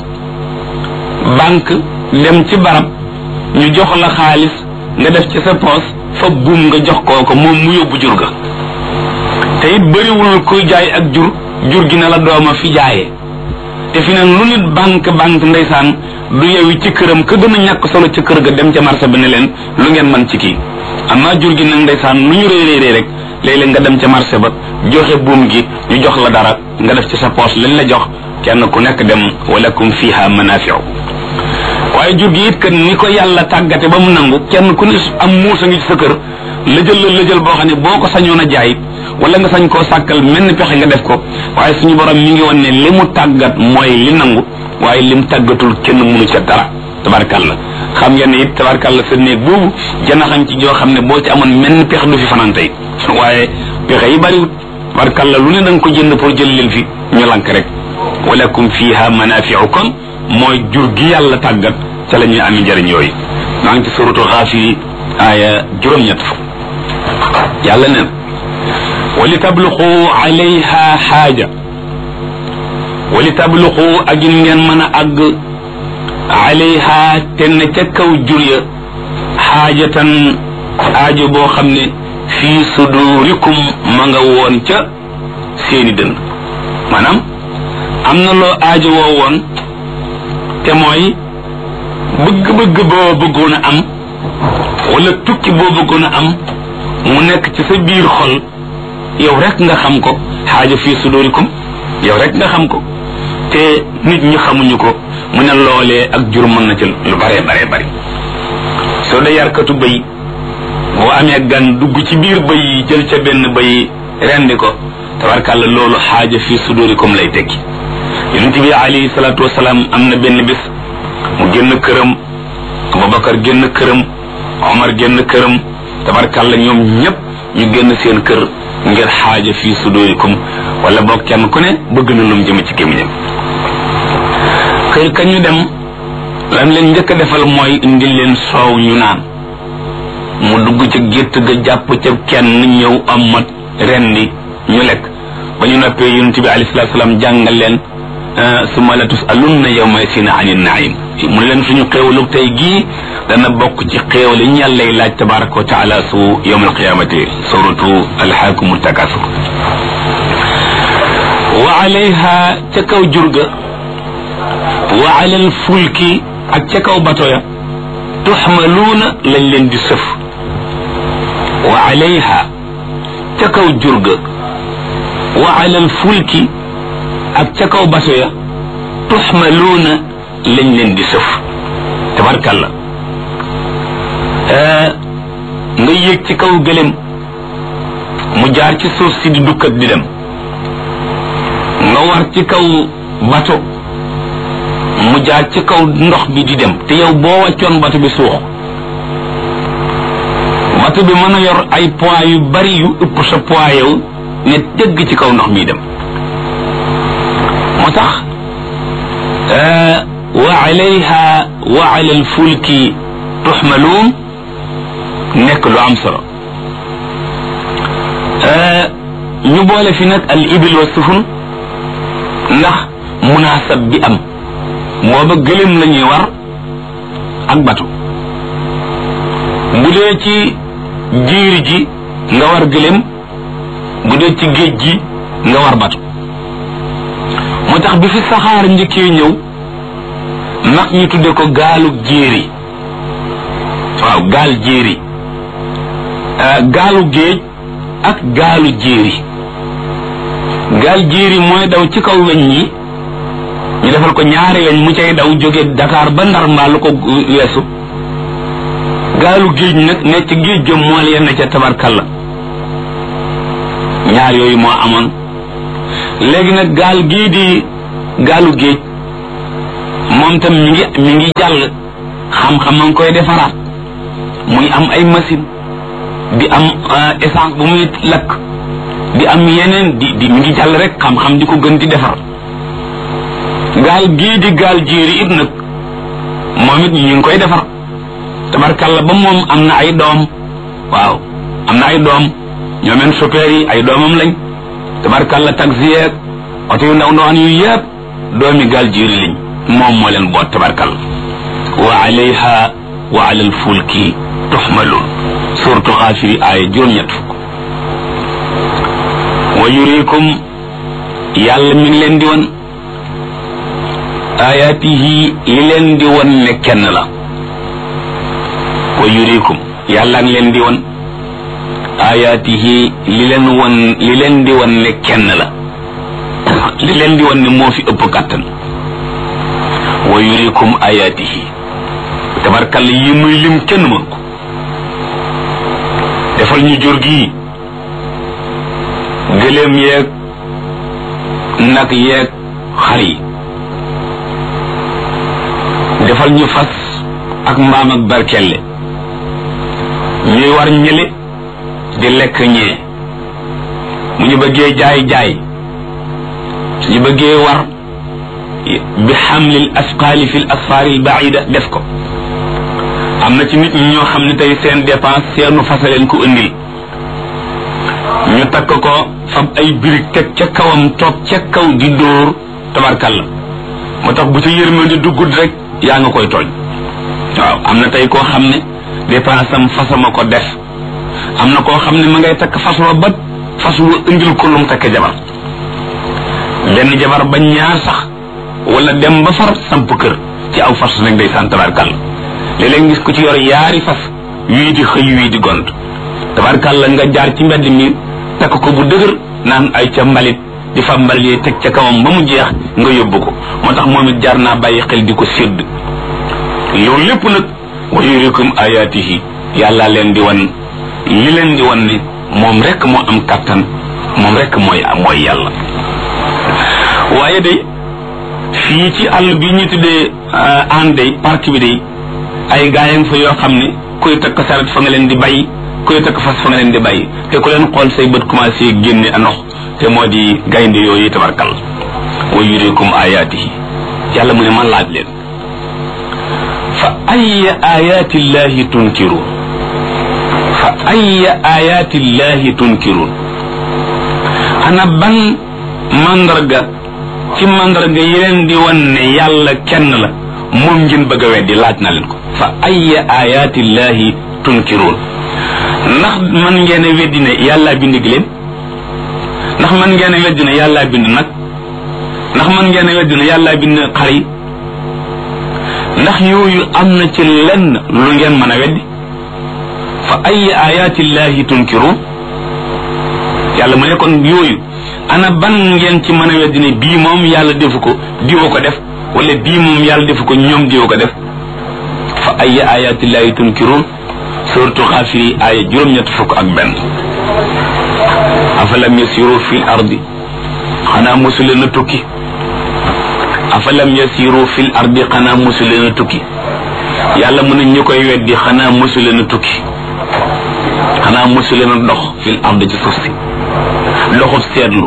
banque dem ci barab ñu jox la xaalis nga def ci sa poos fa buum nga jox kooko moom mu yóbbu jur ga te it bëriwul kuy jaay ak jur jur gi na la dooma fi jaayee te fi nag lu nit banque banque ndeysaan du yewi ci këram ka gën a ñàkk solo ci kër ga dem ca marché bi ne leen lu ngeen man ci kii amma jur gi nag ndeysaan lu ñu réy réy rek léeg-léeg nga dem ca marché ba joxe buum gi ñu jox la dara nga def ci sa poos lañ la jox kenn ku nekk dem walakum fiha manafiu waaye jur gi it kat ni ko yàlla tàggate ba mu nangu kenn ku ne am muusa ngi ci sa kër lëjël la lëjël boo xam ne boo ko sañoon a jaay wala nga sañ koo sàkkal menn pexe nga def ko waaye suñu borom mi ngi woon ne li mu tàggat mooy li nangu waaye lim tàggatul kenn mënu ca dara tabarkàlla xam ngeen ne it tabarkàlla sa néeg boobu janaxañ ci joo xam ne boo ci amoon menn pexe du fi fanaan tey waaye pexe yi bariwut tabarkàlla lu ne da nga ko jënd pour jël leen fi ñu lank rek walakum fiha manafiu kon mooy jur gi yàlla tàggat ca la ñuy ami njëriñ yooyu maa ngi ci suratu Xaafiri aaya juróom-ñett fukk yàlla neen wali tabluxu alayha xaaja wali tabluxu ak in ngeen mën a àgg alayha te ne ca kaw jur ya xaajatan aajo boo xam ne fii sudurikum ma nga woon ca seeni dënd maanaam am na loo aajo woo woon te mooy bëgg-bëgg boo bëggoon a am wala tukki boo bëggoon a am mu nekk ci sa biir xol yow rek nga xam ko xaaja fii sudurikum yow rek nga xam ko te nit ñi xamuñu ko mu ne loolee ak jur mën na ci lu bare bare bari soo dee yarkatu bëy boo amee gan dugg ci biir bëy yi jël ca benn bëy rendi ko tabarkàlla loolu xaaja fii sudurikum lay tekki yonent bi alayhi salaatu wasalaam am na benn bis mu génn këram Abubakar génn këram Omar génn këram tabarkàlla ñoom ñëpp ñu génn seen kër ngir xaaja fii sudurikum wala boog kenn ku ne bëgg na lum jëm ci gémmiñam xëy ka ñu dem lan leen njëkk a defal mooy indil leen soow ñu naan mu dugg ci gétt ga jàpp ca kenn ñëw amat rendi ñu lekk ba ñu noppee yonent bi alayhi salaatu salaam jàngal leen summa la tusalunna yawma isin anin naim mu ne leen suñu xéewalug tey gii dana bokk ci xéewal yi ñu yàllay laaj tabaraka wa taala su yawm alqiyamati suratu alhaakumu takasur wa alayha ca kaw jurga wa ala alfulki ak ca kaw bato ya tuxmaluuna lañ leen di sëf wa alayha ca kaw jurga wa ala alfulki ak ca kaw bato ya tuxmaluuna lañ leen di sëf tabarkàlla nga yéeg ci kaw gëlem mu jaar ci suuf si di dukkat di dem nga war ci kaw bato mu jaar ci kaw ndox bi di dem te yow boo wàccoon bato bi suux bato bi mën a yor ay poids yu bari yu ëpp sa poids yow ne dégg ci kaw ndox mi dem moo tax wa alayha wa ala alfulki tuxmaluun nekk lu am solo ñu boole fi nag al ibil wa sufun ndax munaasab bi am booba gëlëm la ñuy war ak bato bu dee ci jiir ji nga war gëlëm bu dee ci géej gi nga war bato moo tax bi fi saxaar njëkkee ñëw mag ñu tudde ko gaalu jéeri waaw gaal jéeri gaalu géej ak gaalu jéeri gaal jéeri mooy daw ci kaw weñ yi ñu defal ko ñaari weñ mu cay daw jóge Dakar ba Ndar mbaa lu ko weesu gaalu géej nag ne ci géej ga mool ya ne ca tabarkalla ñaar yooyu moo amoon léegi nag gaal gii di gaalu géej moom tam mi ngi mi ngi jàll xam-xam a ngi koy defaraat muy am ay machine di am essence bu muy lakk di am yeneen di di mi ngi jàll rek xam-xam di ko gën di defar gaal gii di gaal jéeri it nag moom it ñu ngi koy defar tabarkalla ba moom am na ay doom waaw am na ay doom ñoomeen chauffeur yi ay doomam lañ tabarkalla taxi yeeg oto yu ndaw ndawaan yu yëpp doomi gaal jéeri lañ moom moo leen boot tabarkalla wa alayha wa ala alfulki tuxmalun suratu xaafiri aaya juróom-ñett fukk wa yurikum yàlla mi ngi leen di won ayaatihi li leen di won ne kenn la wa yurikum yàlla ngi leen di won ayaatihi li leen won li leen di won ne kenn la li leen di won ne moo fi ëpp kàttan wa yurikum ayaatihi tabarkalla yi muy lim kenn mën ko defal ñu jur gi gëléem yeeg nag yeeg xar yi defal ñu fas ak mbaam ak barkelle ñuy war ñële di lekk ñee mu ñu bëggee jaay jaay su ñu bëggee war bi xamlil asqaali fi l asfaari l baida def ko am na ci nit ñi ñoo xam ne tey seen dépense seenu fasa leen ko indil ñu takk ko fab ay birig teg ca kawam toog ca kaw di dóor tabarkalla moo tax bu ca yërmande duggut rek yaa nga koy tooñ waaw am na tey koo xam ne dépense am fasama ko def am na koo xam ne ma ngay takk fas wa ba fas wa indil ko lum takk jabar benn jabar ba ñaar sax wala dem ba far samp kër ci aw fas nag day sant tabarkalla léeg-léeg gis ko ci yor yaari fas wii di xëy wii di gont tabarkalla nga jaar ci mbedd mi takk ko bu dëgër naan ay ca mbalit di fa mbalit yi teg ca kawam ba mu jeex nga yóbbu ko moo tax moom it jaar naa bàyyi xel di ko sédd loolu lépp nag wa yurikum ayaatihi yàlla leen di wan li leen di wan ne moom rek moo am kattan moom rek mooy mooy yàlla waaye day fii ci àll bi ñu tuddee an day parc bi day ay gaayang fa yoo xam ne kuy takk saret fa nga leen di bàyyi kuy takk fas fa nga leen di bàyyi te ku leen xool say bët commencé génne a ndox te moo di gaynde yooyu tabarkal wa yurikum ayaatihi yàlla mu ne man laaj leen fa ayya ayaati llahi tunkiruun fa ayya ayaati llahi tunkiruun ana ban mandarga ci mandarga yi leen di wan ne yàlla kenn la moom ngeen bëgg a weddi laaj na leen ko fa ayya ayaati llahi tunkiruun ndax man ngeen a weddi ne yàlla bind giléem ndax man ngeen a weddi ne yàlla bind nag ndax man ngeen a weddi ne yàlla bind xar yi ndax yooyu am na ci lenn lu ngeen mën a weddi fa ayya ayaati llahi tunkiruun yàlla mu ne kon yooyu ana ban ngeen ci mën a weddi ne bii moom yàlla defu ko diwa ko def wala bii moom yàlla defu ko ñoom diwa ko def fa ayya ayaati llahi tunkiruun suratu xaafiri aaya juróom-ñett fukk ak benn afalam yasiru fil ardi xanaa mosu leen a tukki afalam yasiru fil ardi xanaa mosu leen a tukki yàlla mu ne ñu koy weddi xanaa mosu leen a tukki xanaa mosu leen a dox fil ardi ci suuf si doxub seetlu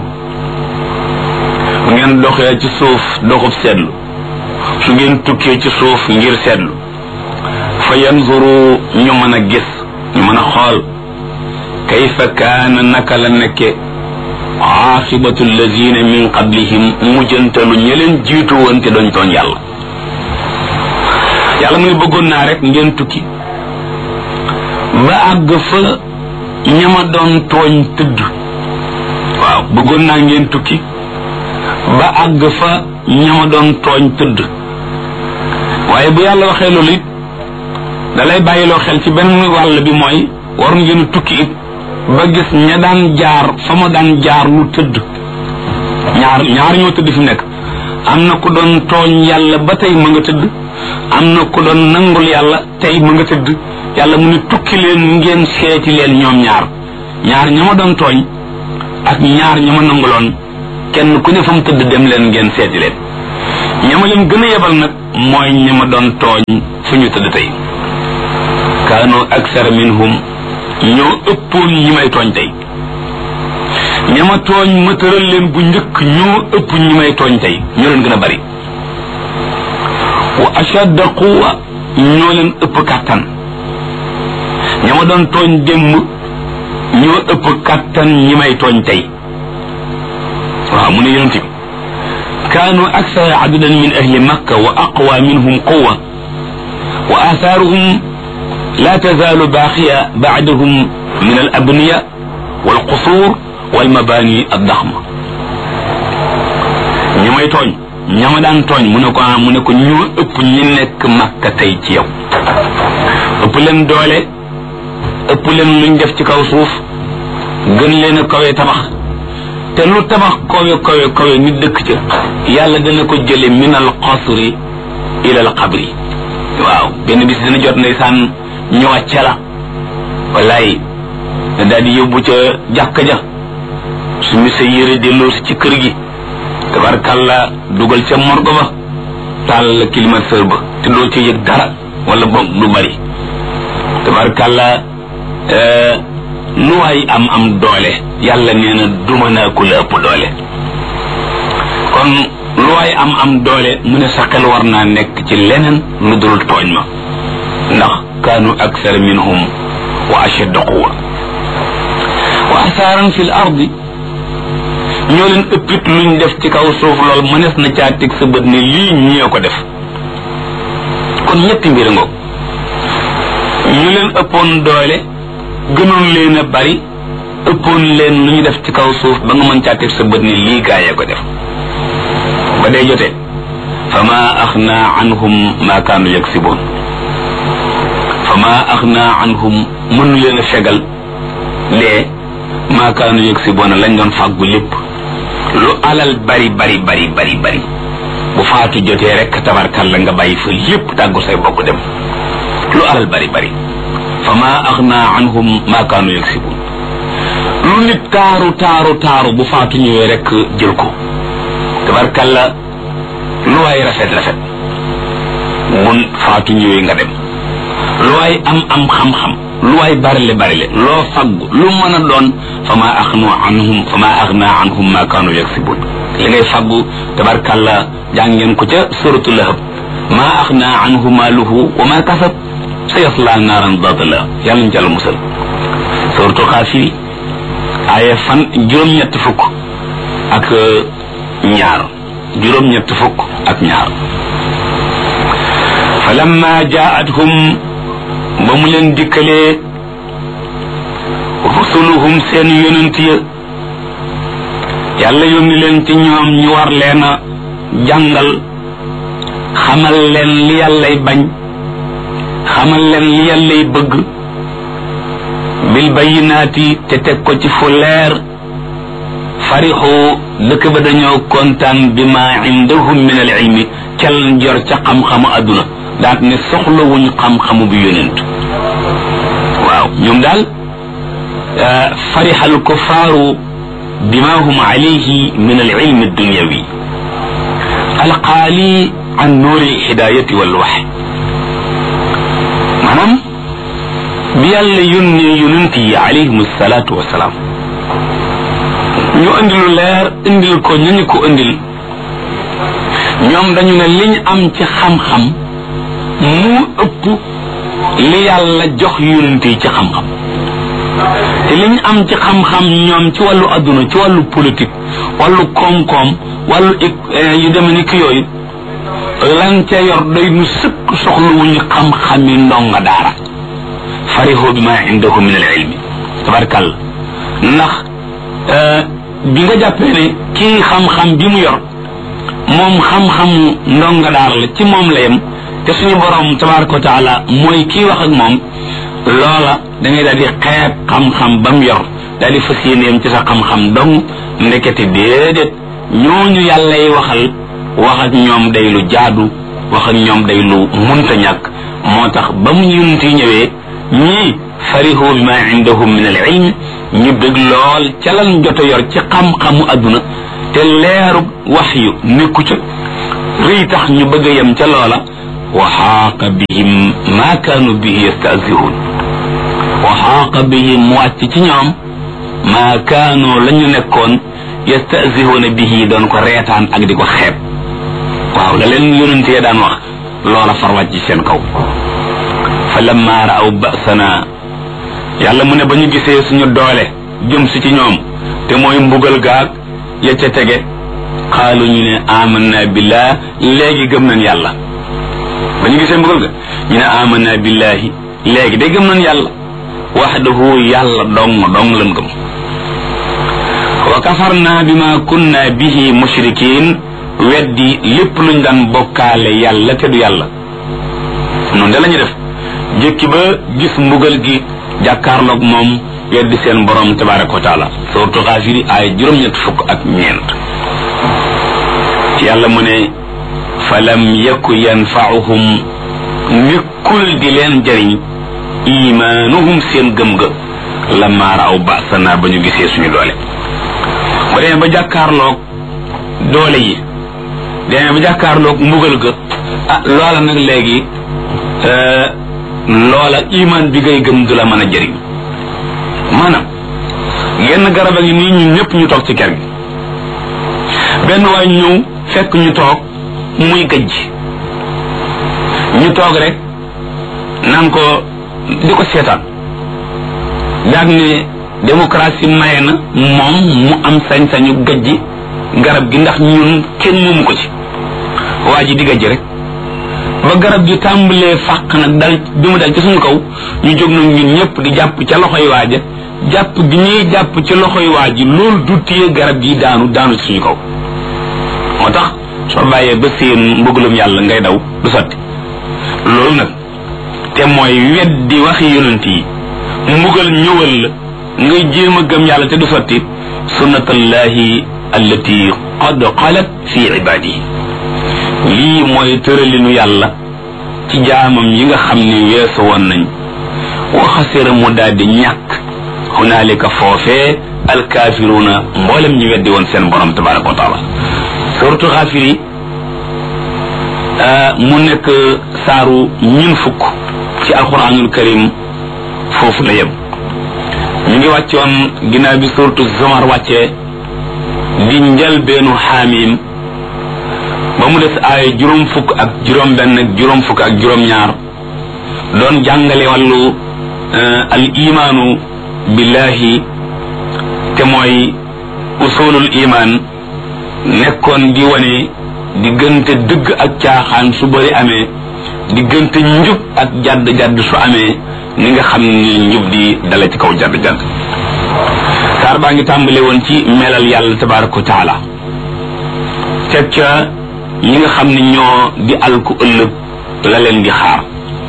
bu ngeen doxee ci suuf doxub seetlu su ngeen tukkee ci suuf ngir seetlu fa yanzuru ñu mën a gis ñu mën a xool kayfa kaana naka la nekke aaqibatu allazina min qablihim mujjantalu ña leen jiitu woon te doñ tooñ yàlla yàlla mu ne bëggoon naa rek ngeen tukki ba àgg fa ñama doon tooñ tëdd waaw bëggoon naa ngeen tukki ba àgg fa ñama doon tooñ tëdd waaye bu yàlla waxee loolu it dalay bàyyiloo xel ci benn wàll bi mooy war ngeen tukki it ba gis ña daan jaar fa ma daan jaar lu tëdd ñaar ñaar ñoo tëdd fi nekk am na ku doon tooñ yàlla ba tey ma nga tëdd am na ku doon nangul yàlla tey ma nga tëdd yàlla mu ne tukki leen ngeen seeti leen ñoom ñaar ñaar ña ma doon tooñ ak ñaar ña ma nanguloon kenn ku ne fa mu tëdd dem leen ngeen seeti leen ñama leen gën a yebal nag mooy ñi ma doon tooñ fu ñu tëdd tey kaanu aksara minhum ñoo ëppoon ñi may tooñ tey ñama tooñ ma tëral leen bu njëkk ñoo ëpp ñi may tooñ tey ñoo leen gën a bari wa ashadda quwwa ñoo leen ëpp kàttan ñama doon tooñ démb ñoo ëpp kàttan ñi may tooñ tey waaw mu ne yonent bi kaanu aksara adadan min ahli makka wa aqwa minhum quwwa wa athaaruhum la tazaalu baaqiya ba'dahum min al abniya wal qusur wal mabani ad-daxma ñi may tooñ ñama daan tooñ mu ne ko ah mu ne ko ñoo ëpp ñi nekk makka tey ci yow ëpp leen doole ëpp leen luñ def ci kaw suuf gën leen a kawe tabax te lu tabax kawe kawe kawe nit dëkk ca yàlla dana ko jële min al qasri ila al qabri waaw benn bis dina jot ndeysaan ñu wàcce la wallaay daal di yóbbu ca jàkka ja suñu sa yére delloo si ci kër gi tabarkalla dugal ca morgo ba taal la climatiseur ba te doo ci yëg dara wala boog du bari tabarkalla lu waay am am doole yàlla nee na duma naa ku la ëpp doole kon lu waay am am doole mu ne sa xel war naa nekk ci leneen lu dul tooñ ma ndax kaanu aksara minhum wa ashadda quwwa wa asaaran fi l ardi ñoo leen ëppit luñ def ci kaw suuf lool mënees na caa teg sa bët ne lii ñee ko def kon ñetti mbir ngoog ñu leen ëppoon doole gënoon leen a bari ëppoon leen lu ñu def ci kaw suuf ba nga mën caa teg sa bët ne lii gaayee ko def ba day jotee fa ma axna anhum ma kaanu yaksiboon fa ma axna anhum mënu leen a fegal lee ma kaanu yaksiboon lañ doon fàggu lépp lu alal bari bari bari bari bari bu faatu jotee rek tabarkal la nga bàyyi fa lépp tàggu say bokk dem lu alal bari bari fa ma axna anhum ma kaanu yaksibun lu nit taaru taaru taaru bu faatu ñëwee rek jël ko tabarkal la lu waay rafet rafet mun faatu ñëwee nga dem lu waay am am xam-xam lu waay barile barile loo faggu lu mën a doon fa ma axnu anhum fa ma axna anhum ma kaanu yaksibun li ngay faggu tabarkalla jàngeen ko ca suratu lahab ma axna anhu maaluhu wa ma kasab sa yasla naaran daata la yàlla ñu jàll musal suratu xaafiri aaya fan juróom-ñett fukk ak ñaar juróom-ñett fukk ak ñaar fa lamma jaa'athum ba mu leen dikkalee rusuluhum seen yonent ya yàlla yónni leen ci ñoom ñu war leen a jàngal xamal leen li yàllay bañ xamal leen li yàllay bëgg bil bayyinaati te teg ko ci fu leer farixu dëkk ba dañoo kontaan bi ma indahum min al ilmi cal jor ca xam-xamu adduna daat ne soxlawuñ xam-xamu bi yonent waaw ñoom daal farixal kuffaaru bima hum alayhi min al ilmi ad-dunyawi alqaali an nuuri hidayati wal waxy maanaam bi yàlla yónnee yonent yi alayhim salaatu wasalaam ñu indil lu leer indil ko ñu ñu ko indil ñoom dañu ne liñ am ci xam-xam mu ëpp li yàlla jox yonent yi ci xam-xam te liñ am ci xam-xam ñoom ci wàllu adduna ci wàllu politique wàllu koom-koom wàllu yu deme ni ki yooyu lan ca yor day nu sëkk soxluwuñu xam-xami ndonga daara farihoo bi ma indahu min al ilmi tabarkal ndax bi nga jàppee ne kii xam-xam bi mu yor moom xam-xam ndonga daara la ci moom la yem te suñu borom tabaraka wa taala mooy kii wax ak moom loola da ngay daal di xeeb xam-xam ba mu yor daal di fas yéeneem ci sa xam-xam dong ndekete déedéet ñooñu yàlla yi waxal wax ak ñoom day lu jaadu wax ak ñoom day lu munta ñàkk moo tax ba mu yonent yi ñëwee ñii farihu bima indahum min al ilm ñu bëgg lool ca lan jot a yor ci xam-xamu adduna te leeru wax yu nekku ca rëy tax ñu bëgg a yem ca loola wa xaaqa bihim ma kaanu bihi yastahzi'un wa xaaqa bihim mu wàcc ci ñoom ma kaanu la ñu nekkoon yastahzi'una bihi doon ko reetaan ak di ko xeeb waaw la leen yonentee daan wax loola far wàcc ci seen kaw fa lamma ra'aw ba'sana yàlla mu ne ba ñu gisee suñu doole jëm si ci ñoom te mooy mbugal gaag ya ca tege xaalu ñu ne amanna billah léegi gëm nañ yàlla ba ñu gisee mbugal ga ñu ne amanna billahi léegi day gëm nañ yàlla wahdahu yàlla dong dong lan gëm wa kafarna bima kunna bihi mushrikin weddi lépp luñ daan bokkaale yàlla te du yàlla noonu de la ñu def jëkki ba gis mbugal gi jàkkaarloog moom weddi seen borom tabaraka wa taala suratu Gaafir ay juróom-ñett fukk ak ñeent yàlla mu ne falam yaku yanfa'uhum nekkul di leen jëriñ imaanuhum seen gëm ga lamma ra'aw ba'sana ba ñu gisee suñu doole ba demee ba jàkkaarloog doole yi demee ba jàkkaarloog mbugal ga ah loola nag léegi loola iman bi ngay gëm du la mën a jëriñ maanaam genn garab a ngi nii ñun ñëpp ñu toog ci kër gi benn waay ñëw fekk ñu toog muy gëj ñu toog rek naan ko di ko seetaan daag ne démocratie maye na moom mu am sañ-sañu gëj garab gi ndax ñun kenn moomu ko ci waa ji di gëj rek ba garab gi tàmbalee fàq nag dal bi mu dal ci suñu kaw ñu jóg nag ñun ñëpp di jàpp ca loxoy waaja jàpp gi ñuy jàpp ci loxoy waaji loolu du téye garab gi daanu daanu ci suñu kaw moo tax soo bàyyee ba seen mbugalum yàlla ngay daw du sotti loolu nag te mooy weddi waxi yonent yi mbugal ñëwal la ngay jéem a gëm yàlla te du sotti sunnatullahi allati qad xalat fi ibadihi lii mooy tëralinu yàlla ci jaamam yi nga xam ne weesu woon nañ wa xasira mu daal di ñàkk hunaalika foofee alkaafiruuna mboolem ñu weddi woon seen borom tabaraka wa taala suratu Gaafir yi mu nekk saaru ñun fukk ci alquranul karim foofu la yem ñu ngi wàccoon ginnaaw bi suratu Zumar wàccee di njëlbeenu Haamim ba mu des ay juróom fukk ak juróom benn ak juróom fukk ak juróom ñaar doon jàngale wàllu al imaanu billahi te mooy usulul iman nekkoon di wane diggante dëgg ak caaxaan su bëri amee diggante njub ak jadd jadd su amee ni nga xam ne njub di dala ci kaw jadd jadd saar baa ngi tàmbale woon ci melal yàlla tabaraka wa taala teg ca ñi nga xam ne ñoo di alku ëllëg la leen di xaar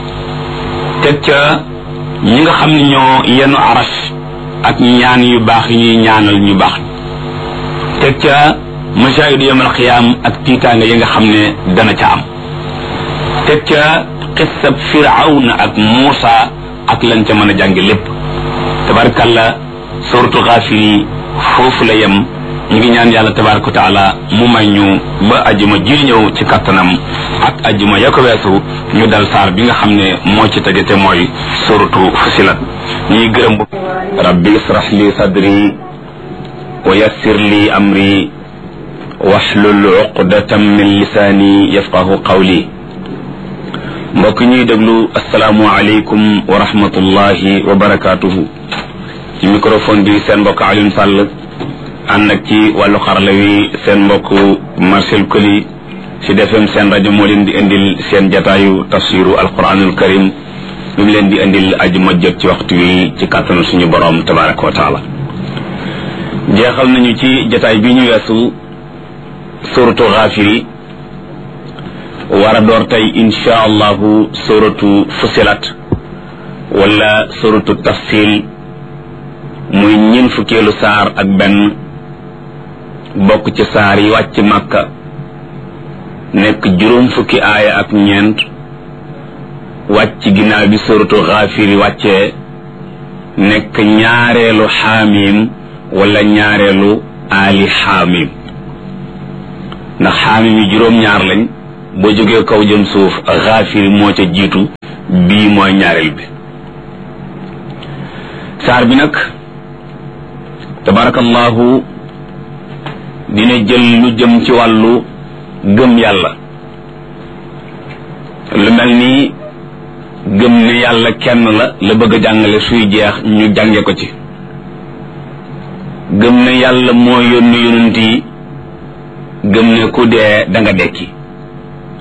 teg ca ñi nga xam ne ñoo yenu aras ak ñaan yu baax yi ñuy ñaanal ñu baax teg ca masaayidu yawmal qiyaam ak tiitaanga yi nga xam ne dana ca am teg ca xissab firawna ak Muusa ak lañ ca mën a jànge lépp tabarakalla suratu Gaafir yi foofu la yem ñu ngi ñaan yàlla tabaraka wa taala mu may ñu ba ajuma ji ñëw ci kattanam ak ajuma ya ko weesu ñu dal saar bi nga xam ne moo ci tege te mooy suratu Fusilat ñuy gërëm rabbi israh li sadri wa yassir li amri wahlul uqdatam min lisaani yafqahu qawli mbokk ñuy déglu asalaamu aleykum wa rahmatullahi wa barakatuhu ci microphone bi seen mbokk Alioune Sall ànd ak ci wàllu xarala wi seen mbokk Marcel Koli ci defem seen rajo moo leen di indil seen jataayu tafsiru alquranul karim lu mu leen di indil aju ma jot ci waxtu wi ci kàttanu suñu borom tabaraka wa taala jeexal nañu ci jataay bi ñu weesu suratu Gaafir war a door tey insha allahu suratu Fusilat wala suratu Tafsil muy ñin fukkeelu saar ak benn bokk ci saar yi wàcc Makka nekk juróom fukki aaya ak ñeent wàcc ginnaaw bi suratu Gaafir wàccee nekk ñaareelu Haamim wala ñaareelu Ali Haamim ndax Haamim yi juróom ñaar lañ boo jógee kaw jëm suuf Gaafir moo ca jiitu bii mooy ñaareel bi saar bi nag tabarakallahu dina jël lu jëm ci wàllu gëm yàlla lu mel ni gëm ne yàlla kenn la la bëgg a jàngale suy jeex ñu jànge ko ci gëm ne yàlla moo yónni yonent yi gëm ne ku dee da nga dekki